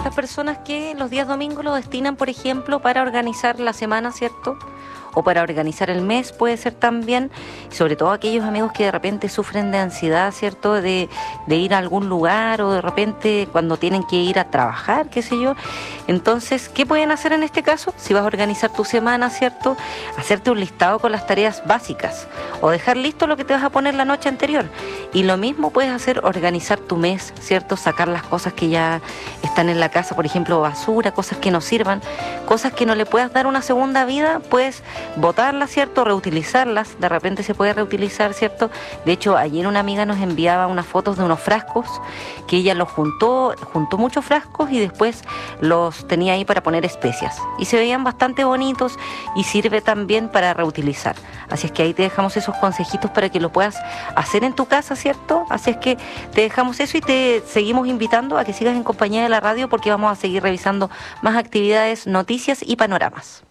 estas personas que los días domingos lo destinan, por ejemplo, para organizar la semana, ¿cierto? O para organizar el mes puede ser también, sobre todo aquellos amigos que de repente sufren de ansiedad, ¿cierto? De ir a algún lugar o de repente cuando tienen que ir a trabajar, qué sé yo. Entonces, ¿qué pueden hacer en este caso? Si vas a organizar tu semana, ¿cierto? Hacerte un listado con las tareas básicas o dejar listo lo que te vas a poner la noche anterior. Y lo mismo puedes hacer, organizar tu mes, ¿cierto? Sacar las cosas que ya están en la casa, por ejemplo, basura, cosas que no sirvan, cosas que no le puedas dar una segunda vida, pues botarlas, ¿cierto? Reutilizarlas, de repente se puede reutilizar, ¿cierto? De hecho, ayer una amiga nos enviaba unas fotos de unos frascos que ella los juntó muchos frascos y después los tenía ahí para poner especias. Y se veían bastante bonitos y sirve también para reutilizar. Así es que ahí te dejamos esos consejitos para que lo puedas hacer en tu casa, ¿cierto? Así es que te dejamos eso y te seguimos invitando a que sigas en compañía de la radio porque vamos a seguir revisando más actividades, noticias y panoramas.